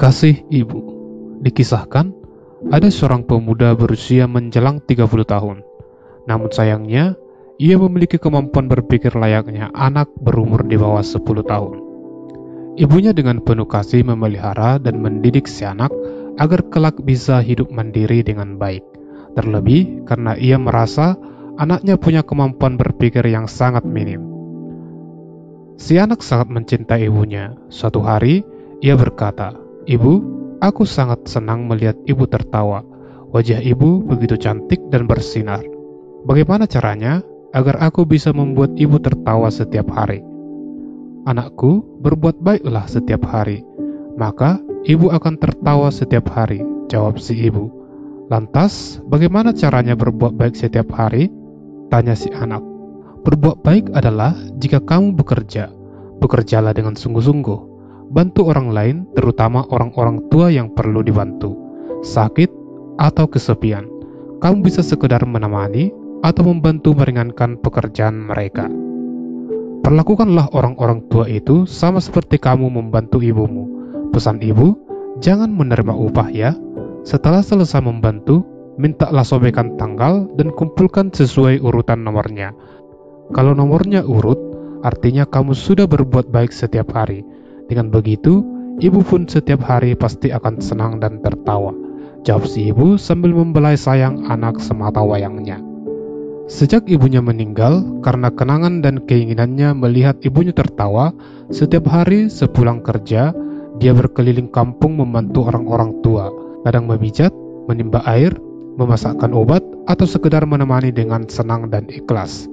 Kasih Ibu. Dikisahkan, ada seorang pemuda berusia menjelang 30 tahun. Namun sayangnya, ia memiliki kemampuan berpikir layaknya anak berumur di bawah 10 tahun. Ibunya dengan penuh kasih memelihara dan mendidik si anak agar kelak bisa hidup mandiri dengan baik. Terlebih karena ia merasa anaknya punya kemampuan berpikir yang sangat minim. Si anak sangat mencintai ibunya. Suatu hari, ia berkata, "Ibu, aku sangat senang melihat ibu tertawa. Wajah ibu begitu cantik dan bersinar. Bagaimana caranya agar aku bisa membuat ibu tertawa setiap hari?" "Anakku, berbuat baiklah setiap hari, maka ibu akan tertawa setiap hari," jawab si ibu. "Lantas, bagaimana caranya berbuat baik setiap hari?" tanya si anak. "Berbuat baik adalah jika kamu bekerja, bekerjalah dengan sungguh-sungguh. Bantu orang lain, terutama orang-orang tua yang perlu dibantu. Sakit atau kesepian, kamu bisa sekedar menemani atau membantu meringankan pekerjaan mereka. Perlakukanlah orang-orang tua itu sama seperti kamu membantu ibumu. Pesan ibu, jangan menerima upah ya. Setelah selesai membantu, mintalah sobekan tanggal dan kumpulkan sesuai urutan nomornya. Kalau nomornya urut, artinya kamu sudah berbuat baik setiap hari. Dengan begitu, ibu pun setiap hari pasti akan senang dan tertawa," jawab si ibu sambil membelai sayang anak semata wayangnya. Sejak ibunya meninggal, karena kenangan dan keinginannya melihat ibunya tertawa, setiap hari sepulang kerja, dia berkeliling kampung membantu orang-orang tua, kadang memijat, menimba air, memasakkan obat, atau sekedar menemani dengan senang dan ikhlas.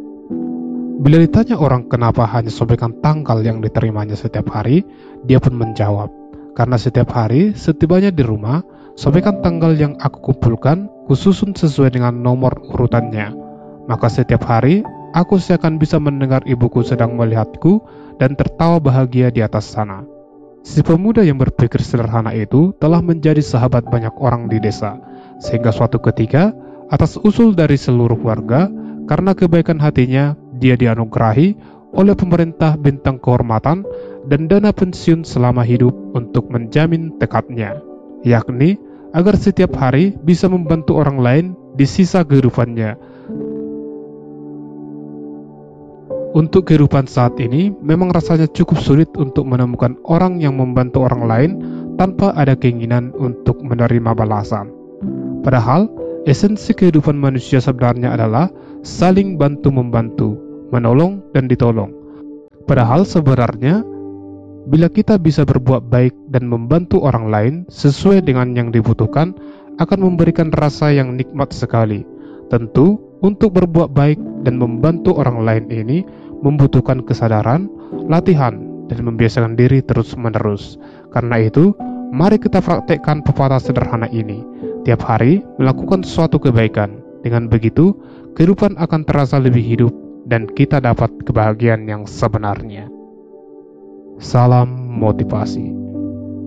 Bila ditanya orang kenapa hanya sobekan tanggal yang diterimanya setiap hari, dia pun menjawab, "Karena setiap hari, setibanya di rumah, sobekan tanggal yang aku kumpulkan, kususun sesuai dengan nomor urutannya. Maka setiap hari, aku seakan bisa mendengar ibuku sedang melihatku dan tertawa bahagia di atas sana." Si pemuda yang berpikir sederhana itu telah menjadi sahabat banyak orang di desa, sehingga suatu ketika, atas usul dari seluruh warga, karena kebaikan hatinya, dia dianugerahi oleh pemerintah bintang kehormatan dan dana pensiun selama hidup untuk menjamin tekadnya, yakni agar setiap hari bisa membantu orang lain di sisa kehidupannya. Untuk kehidupan saat ini, memang rasanya cukup sulit untuk menemukan orang yang membantu orang lain tanpa ada keinginan untuk menerima balasan. Padahal, esensi kehidupan manusia sebenarnya adalah saling bantu-membantu, menolong dan ditolong. Padahal sebenarnya, bila kita bisa berbuat baik dan membantu orang lain sesuai dengan yang dibutuhkan, akan memberikan rasa yang nikmat sekali. Tentu, untuk berbuat baik dan membantu orang lain ini membutuhkan kesadaran, latihan, dan membiasakan diri terus-menerus. Karena itu, mari kita praktekkan pepatah sederhana ini. Tiap hari melakukan suatu kebaikan. Dengan begitu, kehidupan akan terasa lebih hidup dan kita dapat kebahagiaan yang sebenarnya. Salam motivasi.